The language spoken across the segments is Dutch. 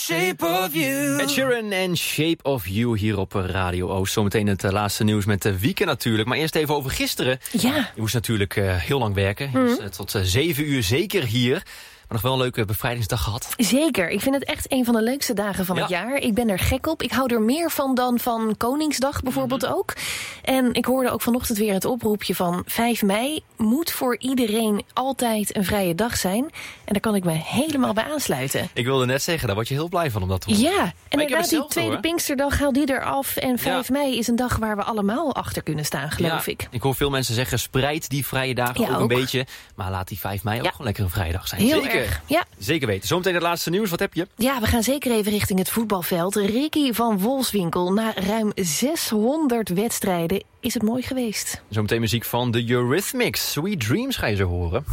Shape of You. Ed Sheeran en Shape of You hier op Radio Oost. Zometeen het laatste nieuws met de Wieke natuurlijk. Maar eerst even over gisteren. Ja. Je moest natuurlijk heel lang werken. Je was, tot 7 uur zeker hier. Maar nog wel een leuke bevrijdingsdag gehad. Zeker. Ik vind het echt een van de leukste dagen van het jaar. Ik ben er gek op. Ik hou er meer van dan van Koningsdag bijvoorbeeld ook. En ik hoorde ook vanochtend weer het oproepje van 5 mei... moet voor iedereen altijd een vrije dag zijn. En daar kan ik me helemaal bij aansluiten. Ik wilde net zeggen, daar word je heel blij van om dat te horen. Ja, en inderdaad die tweede Pinksterdag haal die eraf. En 5 mei is een dag waar we allemaal achter kunnen staan, geloof ik. Ik hoor veel mensen zeggen, spreid die vrije dagen ook een beetje. Maar laat die 5 mei ook gewoon lekker een vrije dag zijn. Heel zeker. Erg. Ja. Zeker weten. Zometeen het laatste nieuws. Wat heb je? Ja, we gaan zeker even richting het voetbalveld. Ricky van Wolfswinkel. Na ruim 600 wedstrijden is het mooi geweest. Zometeen muziek van The Eurythmics. Sweet Dreams ga je zo horen.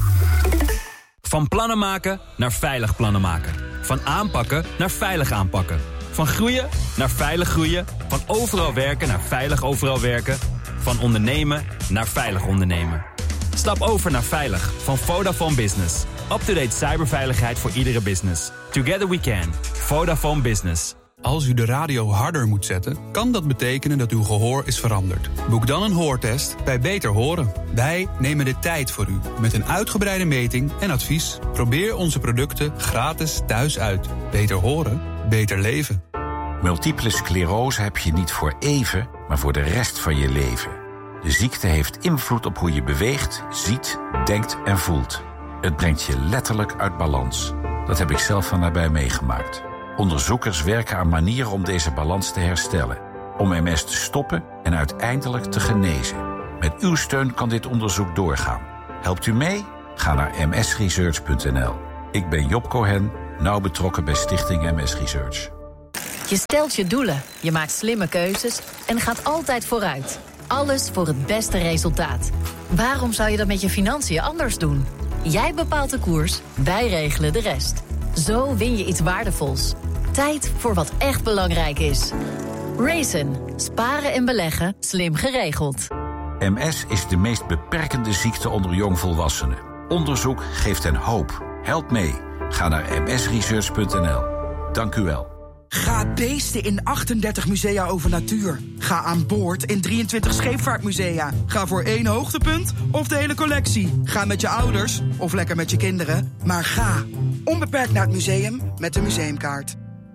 Van plannen maken naar veilig plannen maken. Van aanpakken naar veilig aanpakken. Van groeien naar veilig groeien. Van overal werken naar veilig overal werken. Van ondernemen naar veilig ondernemen. Stap over naar Veilig van Vodafone Business. Up-to-date cyberveiligheid voor iedere business. Together we can. Vodafone Business. Als u de radio harder moet zetten, kan dat betekenen dat uw gehoor is veranderd. Boek dan een hoortest bij Beter Horen. Wij nemen de tijd voor u met een uitgebreide meting en advies. Probeer onze producten gratis thuis uit. Beter horen, beter leven. Multiple sclerose heb je niet voor even, maar voor de rest van je leven. De ziekte heeft invloed op hoe je beweegt, ziet, denkt en voelt. Het brengt je letterlijk uit balans. Dat heb ik zelf van nabij meegemaakt. Onderzoekers werken aan manieren om deze balans te herstellen. Om MS te stoppen en uiteindelijk te genezen. Met uw steun kan dit onderzoek doorgaan. Helpt u mee? Ga naar msresearch.nl. Ik ben Job Cohen, nauw betrokken bij Stichting MS Research. Je stelt je doelen, je maakt slimme keuzes en gaat altijd vooruit. Alles voor het beste resultaat. Waarom zou je dat met je financiën anders doen? Jij bepaalt de koers, wij regelen de rest. Zo win je iets waardevols. Tijd voor wat echt belangrijk is. Raisin. Sparen en beleggen. Slim geregeld. MS is de meest beperkende ziekte onder jongvolwassenen. Onderzoek geeft hen hoop. Help mee. Ga naar msresearch.nl. Dank u wel. Ga beesten in 38 musea over natuur. Ga aan boord in 23 scheepvaartmusea. Ga voor 1 hoogtepunt of de hele collectie. Ga met je ouders of lekker met je kinderen. Maar ga onbeperkt naar het museum met de museumkaart.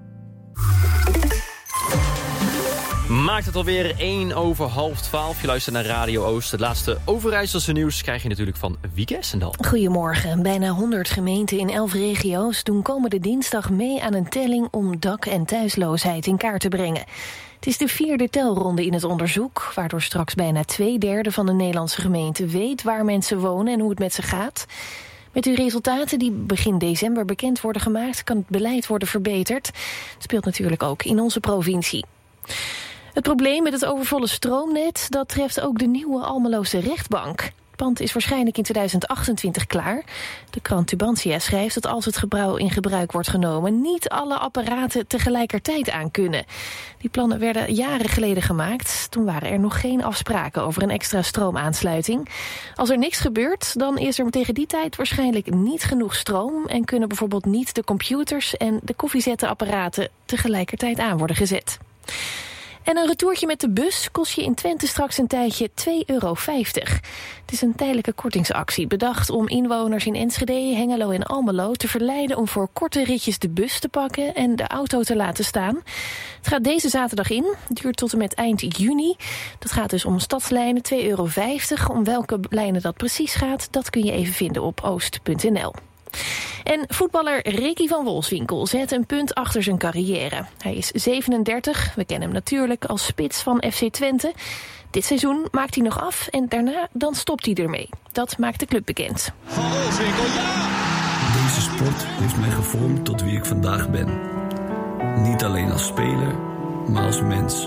Maakt het alweer 11:01. Je luistert naar Radio Oost. Het laatste Overijsselse nieuws krijg je natuurlijk van Wieke Essendal. Goedemorgen. Bijna 100 gemeenten in 11 regio's doen komende dinsdag mee aan een telling om dak- en thuisloosheid in kaart te brengen. Het is de 4e telronde in het onderzoek, waardoor straks bijna 2/3 van de Nederlandse gemeenten weet waar mensen wonen en hoe het met ze gaat. Met de resultaten die begin december bekend worden gemaakt, kan het beleid worden verbeterd. Dat speelt natuurlijk ook in onze provincie. Het probleem met het overvolle stroomnet, dat treft ook de nieuwe Almeloze rechtbank. Het pand is waarschijnlijk in 2028 klaar. De krant Tubantia schrijft dat als het gebouw in gebruik wordt genomen, niet alle apparaten tegelijkertijd aan kunnen. Die plannen werden jaren geleden gemaakt. Toen waren er nog geen afspraken over een extra stroomaansluiting. Als er niks gebeurt, dan is er tegen die tijd waarschijnlijk niet genoeg stroom en kunnen bijvoorbeeld niet de computers en de koffiezettenapparaten tegelijkertijd aan worden gezet. En een retourtje met de bus kost je in Twente straks een tijdje €2,50. Het is een tijdelijke kortingsactie bedacht om inwoners in Enschede, Hengelo en Almelo te verleiden om voor korte ritjes de bus te pakken en de auto te laten staan. Het gaat deze zaterdag in, het duurt tot en met eind juni. Dat gaat dus om stadslijnen, €2,50. Om welke lijnen dat precies gaat, dat kun je even vinden op oost.nl. En voetballer Ricky van Wolfswinkel zet een punt achter zijn carrière. Hij is 37, we kennen hem natuurlijk als spits van FC Twente. Dit seizoen maakt hij nog af en daarna dan stopt hij ermee. Dat maakt de club bekend. Van Wolfswinkel, ja! Deze sport heeft mij gevormd tot wie ik vandaag ben. Niet alleen als speler, maar als mens.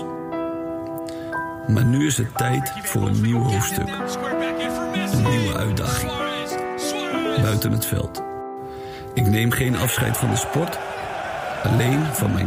Maar nu is het tijd voor een nieuw hoofdstuk. Een nieuwe uitdaging. Buiten het veld. Ik neem geen afscheid van de sport, alleen van mijn